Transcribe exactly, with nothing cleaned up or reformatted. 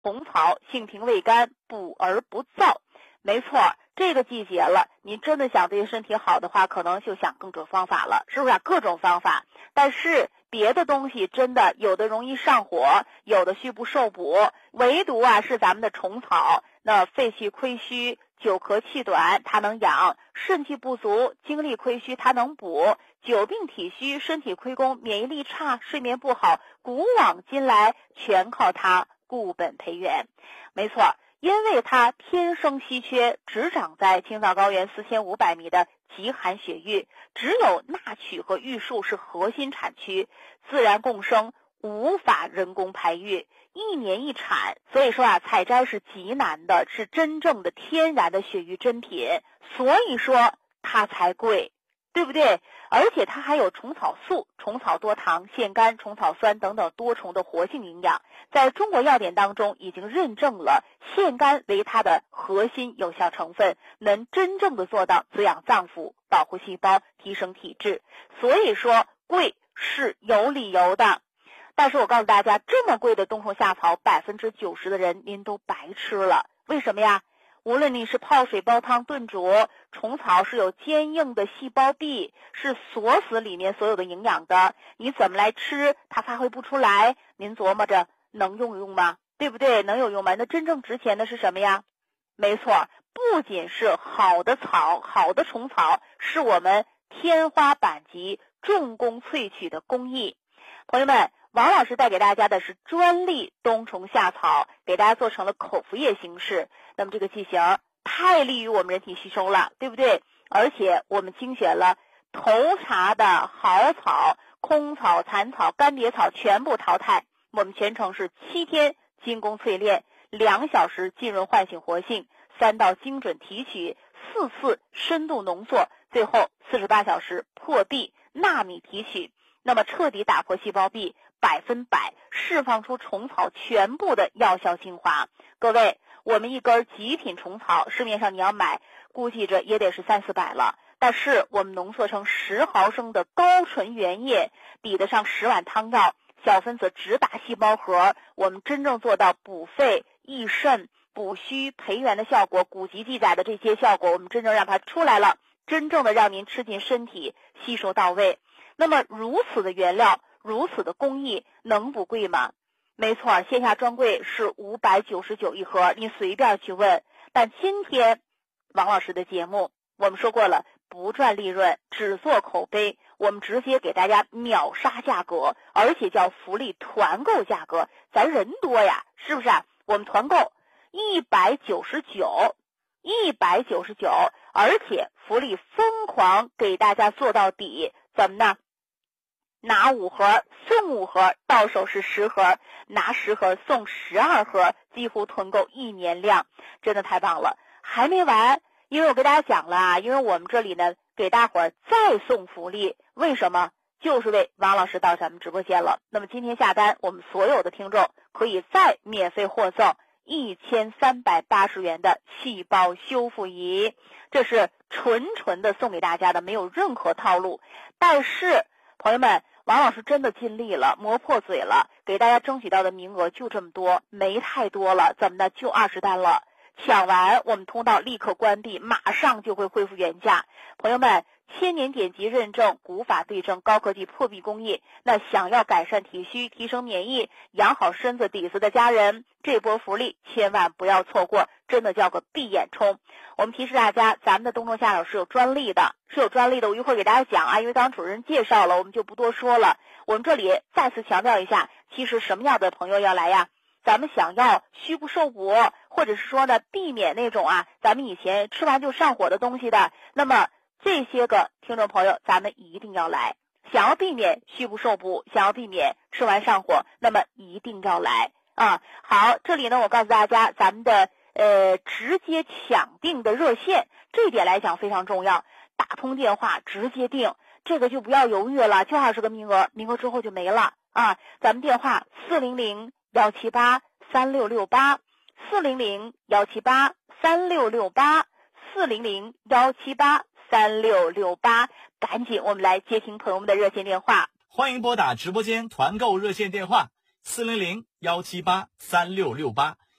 虫草性平味甘，补而不燥。没错，这个季节了，你真的想对身体好的话，可能就想各种方法了，是不是啊？各种方法。但是别的东西真的有的容易上火，有的虚不受补，唯独啊是咱们的虫草，那肺气亏虚、久咳气短它能养，肾气不足、精力亏虚它能补，久病体虚、身体亏功、免疫力差、睡眠不好，古往今来全靠它固本培元。没错，因为它天生稀缺，只长在青藏高原四千五百米的极寒雪域，只有纳曲和玉树是核心产区，自然共生，无法人工培育，一年一产，所以说啊，采摘是极难的，是真正的天然的雪域珍品，所以说它才贵，对不对？而且它还有虫草素、虫草多糖、腺苷、虫草酸等等多重的活性营养，在中国药典当中已经认证了腺苷为它的核心有效成分，能真正的做到滋养脏腑、保护细胞、提升体质，所以说贵是有理由的。但是我告诉大家，这么贵的冬虫夏草，百分之九十的人您都白吃了，为什么呀？无论你是泡水煲汤炖煮，虫草是有坚硬的细胞壁，是锁死里面所有的营养的，你怎么来吃它发挥不出来，您琢磨着能用用吗？对不对？能有用吗？那真正值钱的是什么呀？没错，不仅是好的草，好的虫草是我们天花板级重工萃取的工艺。朋友们，王老师带给大家的是专利冬虫夏草，给大家做成了口服液形式。那么这个剂型太利于我们人体吸收了，对不对？而且我们精选了头茬的好草、空草、残草、干瘪草全部淘汰。我们全程是七天精工淬炼，两小时浸润唤醒活性，三道精准提取，四次深度浓缩，最后四十八小时破壁纳米提取。那么彻底打破细胞壁，百分百释放出虫草全部的药效精华。各位，我们一根极品虫草市面上你要买，估计着也得是三四百了，但是我们浓缩成十毫升的高纯原液，抵得上十碗汤药，小分子直达细胞核，我们真正做到补肺益肾、补虚培元的效果，古籍记载的这些效果，我们真正让它出来了，真正的让您吃进身体，吸收到位。那么如此的原料，如此的工艺，能不贵吗？没错，线下专柜是五百九十九一盒，你随便去问。但今天王老师的节目我们说过了，不赚利润，只做口碑，我们直接给大家秒杀价格，而且叫福利团购价格，咱人多呀，是不是啊？我们团购一百九十九一百九十九，而且福利疯狂给大家做到底，怎么呢？拿五盒送五盒，到手是十盒，拿十盒送十二盒，几乎团购一年量，真的太棒了。还没完，因为我给大家讲了啊，因为我们这里呢给大伙儿再送福利，为什么？就是为王老师到咱们直播间了。那么今天下单，我们所有的听众可以再免费获赠一千三百八十元的细胞修复仪，这是纯纯的送给大家的，没有任何套路。但是朋友们，王老师真的尽力了，磨破嘴了，给大家争取到的名额就这么多，没太多了，怎么的？就二十单了，抢完我们通道立刻关闭，马上就会恢复原价。朋友们，千年典籍认证，古法对症，高科技破壁工艺，那想要改善体虚、提升免疫、养好身子底子的家人，这波福利千万不要错过，真的叫个闭眼冲。我们提示大家，咱们的冬虫夏草是有专利的，是有专利的，我一会儿给大家讲啊，因为刚刚主任介绍了，我们就不多说了。我们这里再次强调一下，其实什么样的朋友要来呀？咱们想要虚不受补，或者是说呢，避免那种啊，咱们以前吃完就上火的东西的，那么这些个听众朋友，咱们一定要来。想要避免虚不受补，想要避免吃完上火，那么一定要来啊！好，这里呢，我告诉大家，咱们的呃直接抢订的热线，这一点来讲非常重要，打通电话直接订，这个就不要犹豫了，就二十个名额，名额之后就没了啊！咱们电话四零零幺七八三六六八，四零零幺七八三六六八，四零零幺七八三六六八，赶紧我们来接听朋友们的热线电话。 欢迎拨打直播间团购热线电话四零零幺七八三六六八，